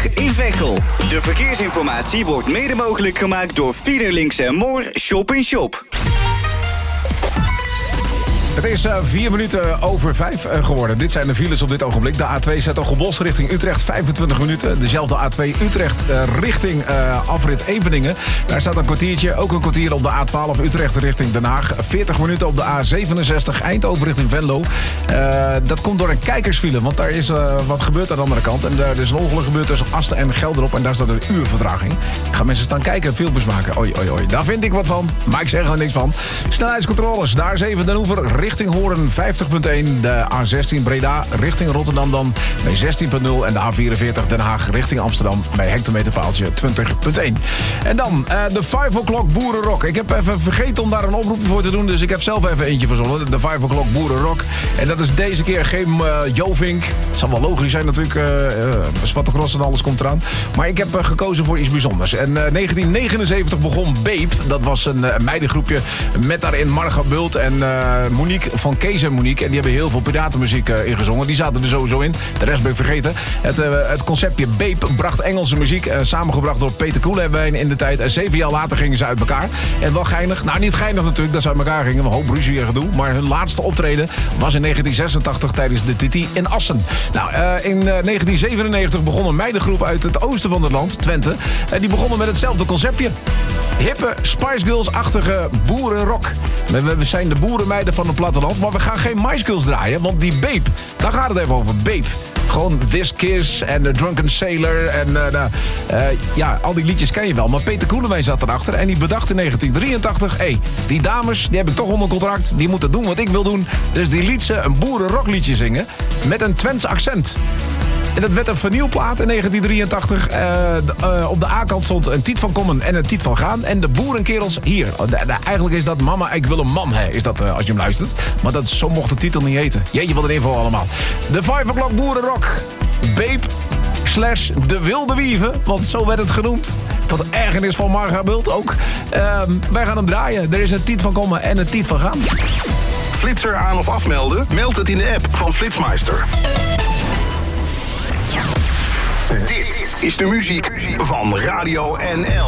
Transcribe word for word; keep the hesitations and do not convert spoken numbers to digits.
in Veghel. De verkeersinformatie wordt mede mogelijk gemaakt door Fiederlinks en Moor Shop in Shop. Het is uh, vier minuten over vijf uh, geworden. Dit zijn de files op dit ogenblik. De A twee Zettelgebos richting Utrecht, vijfentwintig minuten. Dezelfde A twee Utrecht uh, richting uh, afrit Eveningen. Daar staat een kwartiertje. Ook een kwartier op de A twaalf Utrecht richting Den Haag. veertig minuten op de A zevenenzestig Eindhoven richting Venlo. Uh, dat komt door een kijkersfile, want daar is uh, wat gebeurd aan de andere kant. En uh, er is een ongeluk gebeurd tussen Asten en Gelderop. En daar staat een uur vertraging. Gaan mensen staan kijken en filmpjes maken. Oei, oei, oei. Daar vind ik wat van. Maar ik zeg er niks van. Snelheidscontroles. De A zeven Den Hoever richting Hoorn vijftig komma één. De A zestien Breda richting Rotterdam dan bij zestien komma nul. En de A vierenveertig Den Haag richting Amsterdam bij hectometerpaaltje twintig komma één. En dan uh, de vijf o'clock Boerenrock. Ik heb even vergeten om daar een oproep voor te doen, dus ik heb zelf even eentje verzonnen. De vijf o'clock Boerenrock. En dat is deze keer geen uh, Jovink. Het zal wel logisch zijn natuurlijk. Uh, uh, Zwarte Cross en alles komt eraan. Maar ik heb uh, gekozen voor iets bijzonders. En uh, negentien negenenzeventig begon Babe. Dat was een uh, meidengroepje met daarin Marga Bult en uh, Monique van Kees en Monique. En die hebben heel veel piratenmuziek uh, ingezongen. Die zaten er sowieso in. De rest ben ik vergeten. Het, uh, het conceptje Babe bracht Engelse muziek. Uh, samengebracht door Peter Koelewijn in de tijd. En zeven jaar later gingen ze uit elkaar. En wel geinig. Nou, niet geinig natuurlijk dat ze uit elkaar gingen. Een hoop ruzie en gedoe. Maar hun laatste optreden was in negentien zesentachtig tijdens de Titi in Assen. Nou, uh, in uh, negentien zevenennegentig begon een meidengroep uit het oosten van het land, Twente. En die begonnen met hetzelfde conceptje. Hippe, Spice Girls-achtige boerenrock. We, we zijn de boerenmeiden van het platteland, maar we gaan geen Spice Girls draaien, want die Babe, daar gaat het even over. Babe. Gewoon This Kiss en The Drunken Sailor en uh, uh, uh, ja, al die liedjes ken je wel. Maar Peter Koelewijn zat erachter en die bedacht in negentien drieëntachtig... hé, hey, die dames, die heb ik toch onder contract, die moeten doen wat ik wil doen. Dus die liet ze een boerenrockliedje zingen met een Twents accent. En dat werd een vernieuwplaat in negentien drieëntachtig. Uh, uh, op de A-kant stond een Tiet van Kommen en een Tiet van Gaan. En de boerenkerels hier. Uh, de, de, eigenlijk is dat Mama, ik wil een man, hè, is dat uh, als je hem luistert. Maar dat, zo mocht de titel niet heten. Jeetje, wat een info allemaal. De vijf o'clock Boerenrock. Babe slash De Wilde Wieven. Want zo werd het genoemd. Tot ergernis van Marga Bult ook. Uh, wij gaan hem draaien. Er is een Tiet van Kommen en een Tiet van Gaan. Flitser aan of afmelden? Meld het in de app van Flitsmeister. Dit is de muziek van Radio N L.